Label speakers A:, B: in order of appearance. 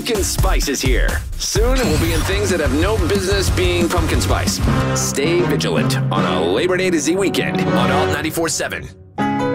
A: Pumpkin spice is here. Soon it will be in things that have no business being pumpkin spice. Stay vigilant on a Labor Day to Z weekend on Alt 94.7.